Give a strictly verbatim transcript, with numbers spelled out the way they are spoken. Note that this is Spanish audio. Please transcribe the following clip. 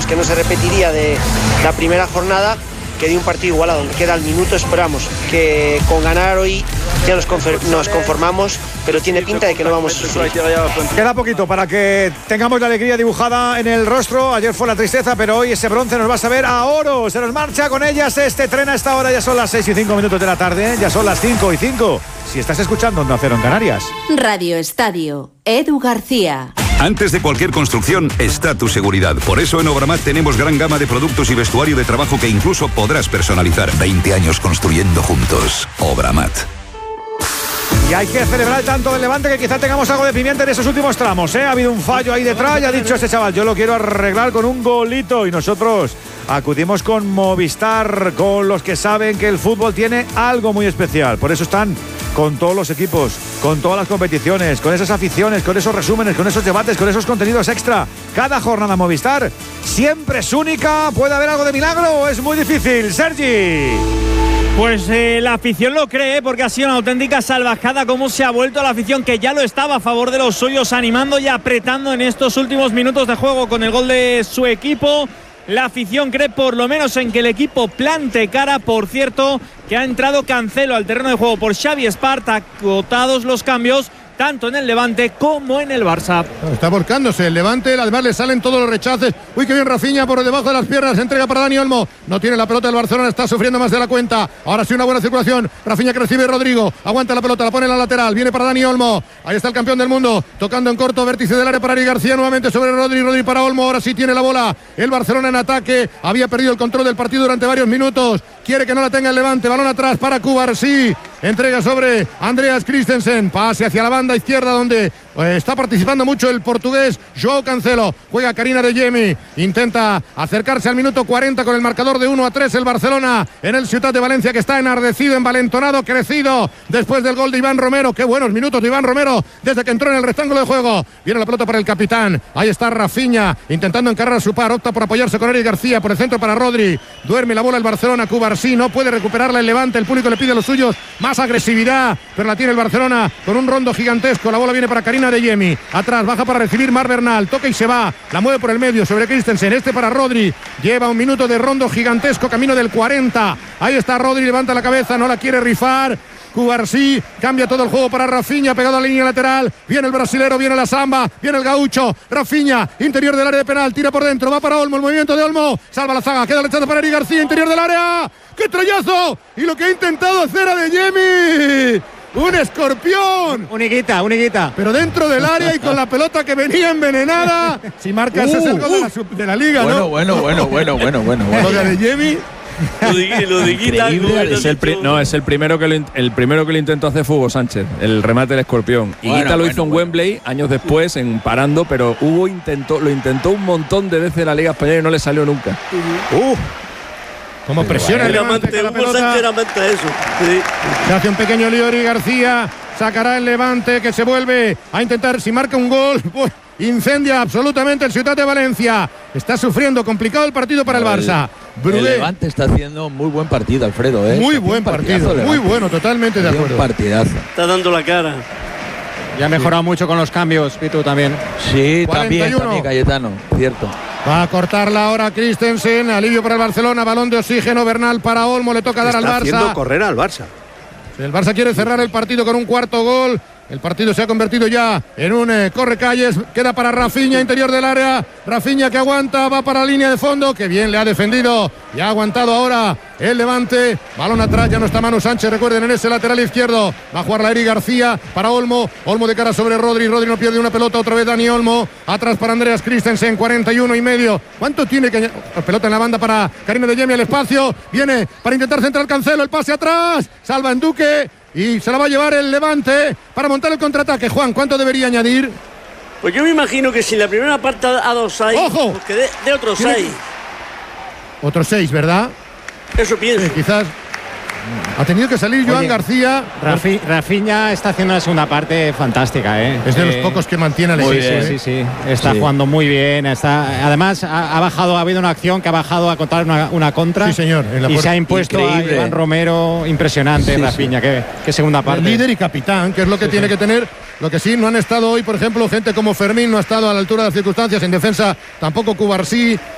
sabíamos que no se repetiría de la primera jornada, que de un partido igualado, donde queda el minuto, esperamos que con ganar hoy ya nos, nos conformamos, pero tiene pinta de que no vamos a sufrir. Queda poquito para que tengamos la alegría dibujada en el rostro. Ayer fue la tristeza, pero hoy ese bronce nos va a saber a oro. Se nos marcha con ellas este tren a esta hora. Ya son las seis y cinco minutos de la tarde, ya son las cinco y cinco. Si estás escuchando Onda Cero en Canarias. Radio Estadio, Edu García. Antes de cualquier construcción está tu seguridad. Por eso en Obramat tenemos gran gama de productos y vestuario de trabajo que incluso podrás personalizar. veinte años construyendo juntos. Obramat. Y hay que celebrar tanto del Levante que quizá tengamos algo de pimienta en esos últimos tramos, ¿eh? Ha habido un fallo ahí detrás y ha dicho ese chaval, yo lo quiero arreglar con un golito. Y nosotros acudimos con Movistar, con los que saben que el fútbol tiene algo muy especial. Por eso están con todos los equipos, con todas las competiciones, con esas aficiones, con esos resúmenes, con esos debates, con esos contenidos extra. Cada jornada Movistar siempre es única. ¿Puede haber algo de milagro o es muy difícil? Sergi. Pues eh, la afición lo cree, porque ha sido una auténtica salvajada cómo se ha vuelto la afición, que ya lo estaba a favor de los suyos, animando y apretando en estos últimos minutos de juego con el gol de su equipo. La afición cree por lo menos en que el equipo plante cara. Por cierto, que ha entrado Cancelo al terreno de juego por Xavi Espart, acotados los cambios tanto en el Levante como en el Barça. Está volcándose el Levante, además le salen todos los rechaces. Uy, qué bien Rafinha por debajo de las piernas, entrega para Dani Olmo. No tiene la pelota el Barcelona, está sufriendo más de la cuenta. Ahora sí una buena circulación. Rafinha que recibe Rodrigo, aguanta la pelota, la pone en la lateral, viene para Dani Olmo. Ahí está el campeón del mundo, tocando en corto, vértice del área para Eric García, nuevamente sobre Rodri, Rodri para Olmo. Ahora sí tiene la bola el Barcelona en ataque, había perdido el control del partido durante varios minutos. Quiere que no la tenga el Levante, balón atrás para Cubarsí, entrega sobre Andreas Christensen, pase hacia la banda izquierda donde eh, está participando mucho el portugués Joao Cancelo, juega Karina de Yemi, intenta acercarse al minuto cuarenta con el marcador de uno a tres el Barcelona en el Ciutat de Valencia, que está enardecido, envalentonado, crecido después del gol de Iván Romero. Qué buenos minutos de Iván Romero desde que entró en el rectángulo de juego. Viene la pelota para el capitán, ahí está Rafinha intentando encargar a su par, opta por apoyarse con Eric García, por el centro para Rodri, duerme la bola el Barcelona. Cubarsí no puede recuperarla el Levante, el público le pide a los suyos más agresividad, pero la tiene el Barcelona con un rondo gigantesco. La bola viene para Karina de Yemi, atrás baja para recibir Mar Bernal, toca y se va, la mueve por el medio sobre Christensen, este para Rodri, lleva un minuto de rondo gigantesco, camino del cuarenta, ahí está Rodri, levanta la cabeza, no la quiere rifar. Cubarsí cambia todo el juego para Rafinha, pegado a la línea lateral, viene el brasilero, viene la samba, viene el gaucho, Rafinha, interior del área de penal, tira por dentro, va para Olmo, el movimiento de Olmo, salva la zaga, queda el rechazo para Eric García, interior del área, ¡qué troyazo! Y lo que ha intentado hacer a De Yemi, ¡un escorpión! Uniguita, uniguita. Pero dentro del área y con la pelota que venía envenenada, si marcas uh, ese es el gol uh, de, la, de la Liga, bueno, ¿no? Bueno, bueno, bueno, bueno, bueno, bueno. Lo de De Yemi. Lo de, lo de Guita, es el pri- no, es el primero que lo, el primero que lo intentó hacer fue Hugo Sánchez, el remate del escorpión. Y bueno, Guita lo bueno, hizo en bueno. Wembley años después, en parando, pero Hugo intentó, lo intentó un montón de veces en la Liga Española y no le salió nunca. Uh. Uh. Como presiona el Levante, Hugo Sánchez era mente eso. Sí. Se hace un pequeño lío Eric García, sacará el Levante que se vuelve a intentar, si marca un gol, pues, incendia absolutamente el Ciutat de Valencia. Está sufriendo, complicado el partido para el Barça. El, el Levante está haciendo muy buen partido, Alfredo. ¿eh? Muy buen partido, muy bueno, totalmente de acuerdo. Un partidazo. Está dando la cara. Ya ha mejorado mucho con los cambios, Pitu, también. Sí, también, también Cayetano, cierto. Va a cortarla ahora Christensen, alivio para el Barcelona, balón de oxígeno, Bernal para Olmo, le toca dar al Barça. Está haciendo correr al Barça. El Barça quiere cerrar el partido con un cuarto gol. El partido se ha convertido ya en un eh, correcalles. Queda para Rafinha, interior del área. Rafinha que aguanta, va para la línea de fondo. Que bien le ha defendido y ha aguantado ahora el Levante. Balón atrás, ya no está Manu Sánchez, recuerden, en ese lateral izquierdo. Va a jugar la Eric García para Olmo. Olmo de cara sobre Rodri. Rodri no pierde una pelota, otra vez Dani Olmo. Atrás para Andreas Christensen, cuarenta y uno y medio. ¿Cuánto tiene que...? Pelota en la banda para Karina de Yemi al espacio. Viene para intentar centrar Cancelo, el pase atrás. Salva en Duque. Y se la va a llevar el Levante para montar el contraataque. Juan, ¿cuánto debería añadir? Pues yo me imagino que si la primera parte ha dado seis, ¡ojo! Pues que de, de otros seis. Otros seis, ¿verdad? Eso pienso. Eh, quizás ha tenido que salir Joan Oye, García. Rafi, Rafinha está haciendo una segunda parte fantástica, ¿eh? Es de eh, los pocos que mantiene al equipo. equipo. Sí, sí, sí. Está sí. jugando muy bien. Está, además, ha, ha bajado, ha habido una acción que ha bajado a contar una, una contra. Sí, señor. En la y por... se ha impuesto Increíble. a Iván Romero. Impresionante, sí, Rafinha. Sí. Qué, qué segunda parte. El líder y capitán, que es lo que sí, tiene sí. que tener. Lo que sí, no han estado hoy, por ejemplo, gente como Fermín no ha estado a la altura de las circunstancias. En defensa, tampoco Cubarsí.